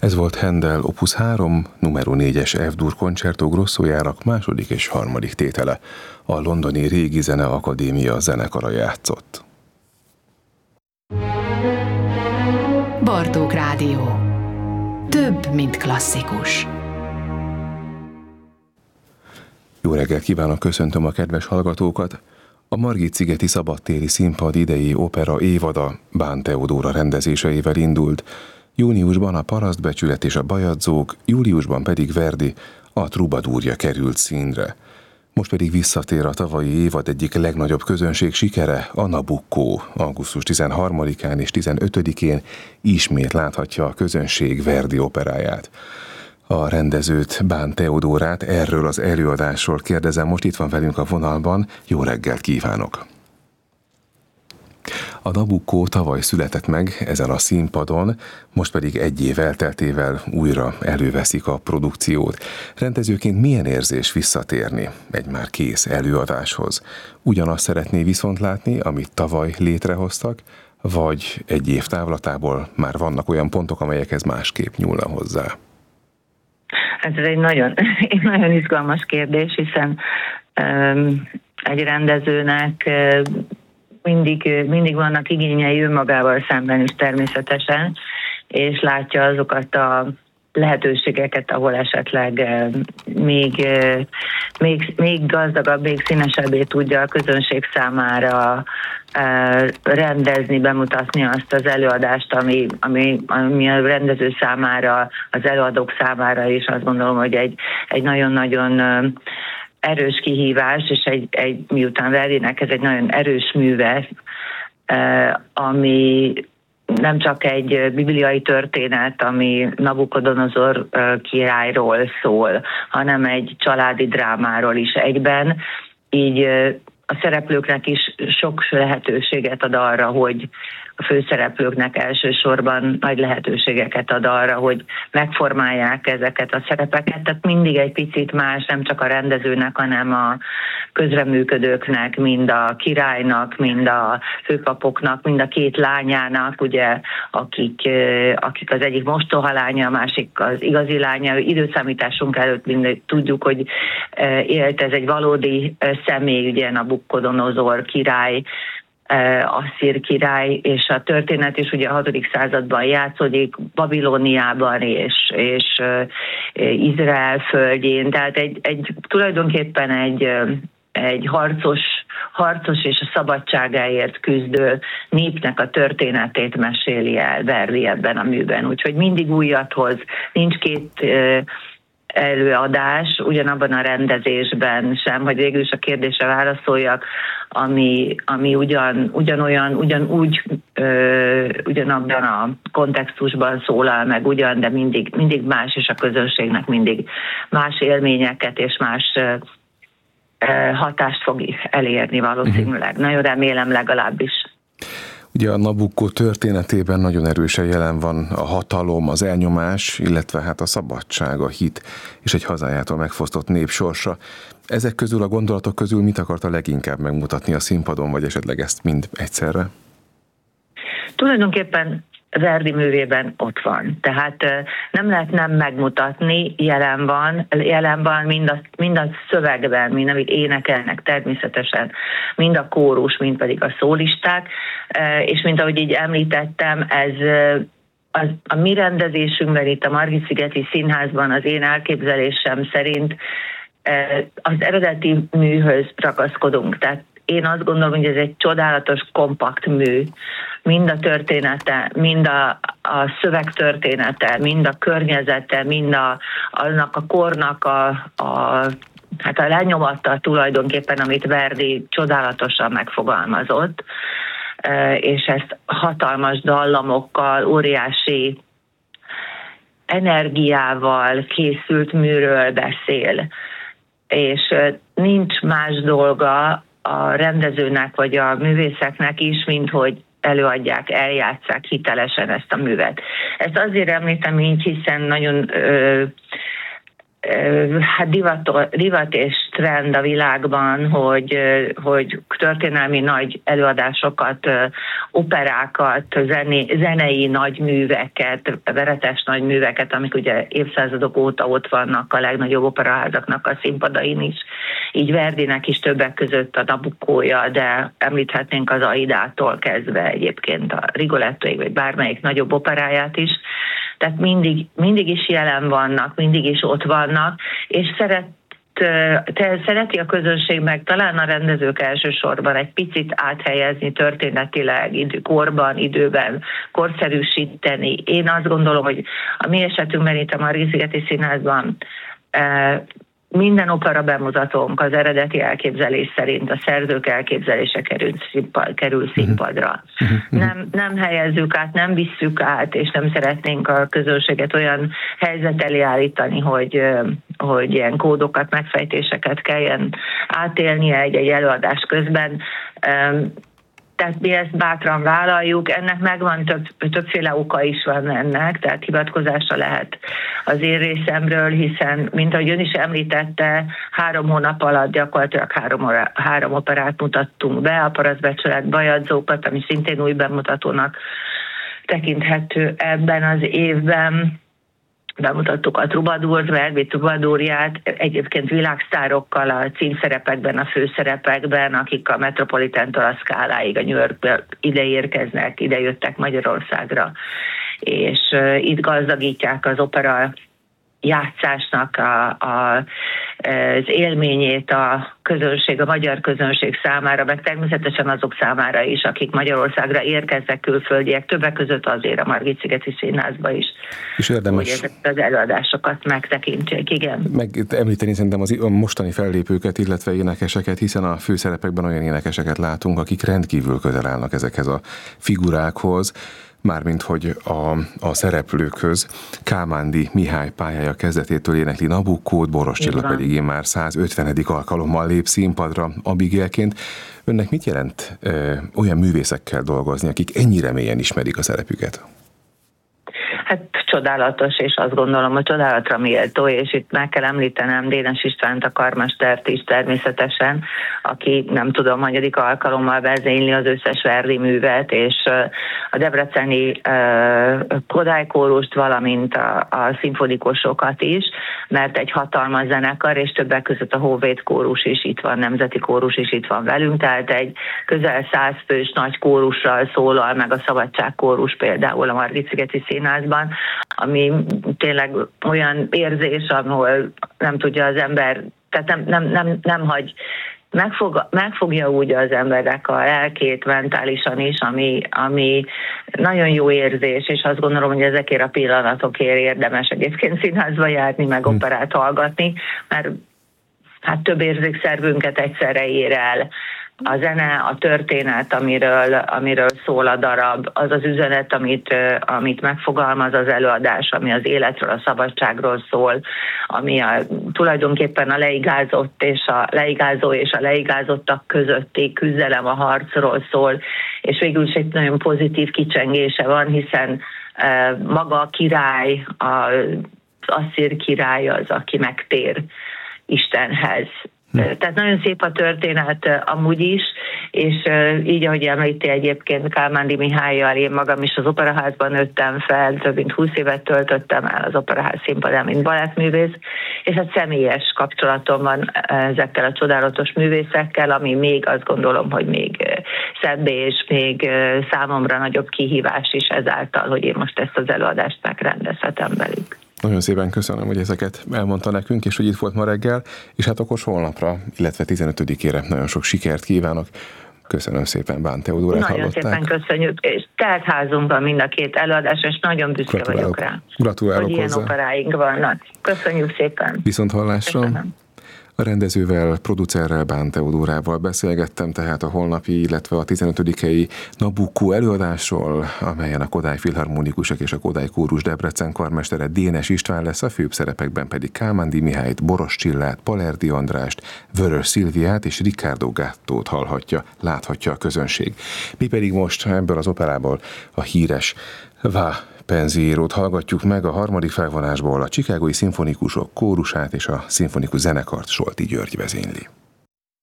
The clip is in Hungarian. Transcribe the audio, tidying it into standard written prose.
Ez volt Handel Opus 3, numero 4-es F-dur Concerto Grossojának második és harmadik tétele. A londoni Régi Zene Akadémia zenekara játszott. Bartók Rádió. Több, mint klasszikus. Jó reggelt kívánok, köszöntöm a kedves hallgatókat! A Margit-szigeti Szabadtéri Színpad idei opera évada Bán Teodóra rendezéseivel indult. Júniusban a Parasztbecsület és a Bajadzók, júliusban pedig Verdi, a Trubadúrja került színre. Most pedig visszatér a tavalyi évad egyik legnagyobb közönség sikere, a Nabucco. Augusztus 13-án és 15-én ismét láthatja a közönség Verdi operáját. A rendezőt, Bán Teodórát erről az előadásról kérdezem, most itt van velünk a vonalban. Jó reggelt kívánok! A Nabucco tavaly született meg ezen a színpadon, most pedig egy év elteltével újra előveszik a produkciót. Rendezőként milyen érzés visszatérni egy már kész előadáshoz? Ugyanazt szeretné viszont látni, amit tavaly létrehoztak, vagy egy év távlatából már vannak olyan pontok, amelyekhez másképp nyúlna hozzá? Ez egy nagyon izgalmas kérdés, hiszen egy rendezőnek mindig vannak igényei önmagával szemben is természetesen, és látja azokat a lehetőségeket, ahol esetleg még gazdagabb, még színesebbé tudja a közönség számára rendezni, bemutatni azt az előadást, ami a rendező számára, az előadók számára is azt gondolom, hogy egy nagyon-nagyon erős kihívás, és miután Verdinek ez egy nagyon erős műve, ami nem csak egy bibliai történet, ami Nabukodonozor királyról szól, hanem egy családi drámáról is egyben. Így a szereplőknek is sok lehetőséget ad arra, hogy a főszereplőknek elsősorban nagy lehetőségeket ad arra, hogy megformálják ezeket a szerepeket. Tehát mindig egy picit más, nem csak a rendezőnek, hanem a közreműködőknek, mind a királynak, mind a főpapoknak, mind a két lányának, ugye, akik az egyik mostoha lánya, a másik az igazi lánya. Időszámításunk előtt mindig tudjuk, hogy élt ez egy valódi személy, ugye Nabukodonozor király, asszír király, és a történet is ugye a 6. században játszódik, Babilóniában és Izrael földjén, tehát tulajdonképpen egy harcos és a szabadságáért küzdő népnek a történetét meséli el Verdi ebben a műben, úgyhogy mindig újat hoz, nincs két előadás ugyanabban a rendezésben sem, hogy végül is a kérdésre válaszoljak, ami ugyanabban a kontextusban szólal meg de mindig más, és a közönségnek mindig más élményeket és más hatást fog elérni valószínűleg. Nagyon remélem legalábbis. Ugye a Nabucco történetében nagyon erősen jelen van a hatalom, az elnyomás, illetve hát a szabadság, a hit és egy hazájától megfosztott nép sorsa. Ezek közül, a gondolatok közül mit akarta leginkább megmutatni a színpadon, vagy esetleg ezt mind egyszerre? Tulajdonképpen Verdi művében ott van. Tehát nem lehet nem megmutatni, jelen van mind a szövegben, mind amit énekelnek természetesen, mind a kórus, mind pedig a szólisták, és mint ahogy így említettem, ez a mi rendezésünkben itt a Margit-szigeti Színházban az én elképzelésem szerint az eredeti műhöz ragaszkodunk. Tehát én azt gondolom, hogy ez egy csodálatos, kompakt mű. Mind a története, mind a szöveg története, mind a környezete, mind annak a kornak a lenyomata tulajdonképpen, amit Verdi csodálatosan megfogalmazott, és ezt hatalmas dallamokkal, óriási energiával készült műről beszél. És nincs más dolga a rendezőnek vagy a művészeknek is, mint hogy előadják, eljátsszák hitelesen ezt a művet. Ezt azért említem így, hiszen nagyon divat és trend a világban, hogy történelmi nagy előadásokat, operákat, zenei nagyműveket, veretes nagyműveket, amik ugye évszázadok óta ott vannak a legnagyobb operaházaknak a színpadain is. Így Verdinek is többek között a Nabuccója, de említhetnénk az Aidától kezdve egyébként a Rigolettoig, vagy bármelyik nagyobb operáját is. Tehát mindig is jelen vannak, mindig is ott vannak, és szereti a közönség meg talán a rendezők elsősorban egy picit áthelyezni történetileg, korban, időben, korszerűsíteni. Én azt gondolom, hogy a mi esetünkben itt a Margit-szigeti Színházban minden opera bemutatónk az eredeti elképzelés szerint a szerzők elképzelése kerül színpadra. Nem helyezzük át, nem visszük át, és nem szeretnénk a közönséget olyan helyzet elé állítani, hogy ilyen kódokat, megfejtéseket kelljen átélnie egy előadás közben. Tehát mi ezt bátran vállaljuk, ennek megvan többféle oka is van ennek, tehát hivatkozásra lehet az én részemről, hiszen, mint ahogy ön is említette, 3 hónap alatt gyakorlatilag 3 operát mutattunk be, a Parasztbecsület, Bajadzókat, ami szintén új bemutatónak tekinthető ebben az évben. Bemutattuk a Troubadourt, Verdi Troubadourját, egyébként világsztárokkal a címszerepekben, a főszerepekben, akik a Metropolitantól a Scáláig, a New Yorkba ide érkeznek, ide jöttek Magyarországra, és itt gazdagítják az opera játszásnak az élményét a közönség, a magyar közönség számára, meg természetesen azok számára is, akik Magyarországra érkeznek, külföldiek, többek között azért a Margit-szigeti Színházba is. És érdemes, hogy ezeket az előadásokat megtekintsék, igen. Meg említeni szerintem a mostani fellépőket, illetve énekeseket, hiszen a főszerepekben olyan énekeseket látunk, akik rendkívül közel állnak ezekhez a figurákhoz, mármint hogy a szereplőkhöz. Kálmándi Mihály pályája kezdetétől énekli Nabuccót, Boros Csilla pedig már 150. alkalommal lép színpadra Abigailként. Önnek mit jelent olyan művészekkel dolgozni, akik ennyire mélyen ismerik a szerepüket? Hát csodálatos, és azt gondolom, hogy csodálatra méltó, és itt meg kell említenem Dénes Istvánt, a karmestert is természetesen, aki nem tudom, hanyadik alkalommal vezényli az összes Verdi művet, és a debreceni Kodály kórust, valamint a szimfonikusokat is, mert egy hatalmas zenekar, és többek között a Honvéd kórus is itt van, Nemzeti kórus is itt van velünk, tehát egy közel 100 fős nagy kórussal szólal meg a Szabadság kórus például a Margit-szigeti Színházban, ami tényleg olyan érzés, ahol nem tudja az ember, tehát nem hagy, megfogja úgy az emberek a lelkét mentálisan is, ami nagyon jó érzés, és azt gondolom, hogy ezekért a pillanatokért érdemes egyébként színházba járni, meg operát hallgatni, mert hát több érzékszervünket egyszerre ér el. A zene, a történet, amiről szól a darab, az az üzenet, amit megfogalmaz az előadás, ami az életről, a szabadságról szól, ami tulajdonképpen a leigázott és a leigázó és a leigázottak közötti küzdelem, a harcról szól, és végül is egy nagyon pozitív kicsengése van, hiszen maga a király, az asszír király az, aki megtér Istenhez. Tehát nagyon szép a történet amúgy is, és így, ahogy említi egyébként Kálmándi Mihállyal, én magam is az operaházban nőttem fel, több mint 20 évet töltöttem el az operaház színpadán, mint balettművész, és hát személyes kapcsolatom van ezekkel a csodálatos művészekkel, ami még azt gondolom, hogy még szebb és még számomra nagyobb kihívás is ezáltal, hogy én most ezt az előadást megrendezhetem velük. Nagyon szépen köszönöm, hogy ezeket elmondta nekünk, és hogy itt volt ma reggel, és hát okos holnapra, illetve 15-ére nagyon sok sikert kívánok. Köszönöm szépen, Bán Teodórát hallották. Nagyon szépen köszönjük, és teltházunkban mind a két előadás, és nagyon büszke vagyok rá. Gratulálok hogy ilyen hozzá. operáink vannak. Köszönjük szépen. Viszont hallásra. Köszönöm. A rendezővel, producerrel, Bán Teodórával beszélgettem tehát a holnapi, illetve a 15-i Nabuccó előadásról, amelyen a Kodály Filharmonikusok és a Kodály Kórus Debrecen karmestere Dénes István lesz, a főbb szerepekben pedig Kálmándi Mihályt, Boros Csillát, Palerdi Andrást, Vörös Szilviát és Riccardo Gattót láthatja a közönség. Mi pedig most ebből az operából a híres Va Penziérót hallgatjuk meg a harmadik felvonásból, a Chicagói szimfonikusok kórusát és a szimfonikus zenekart Solti György vezényli.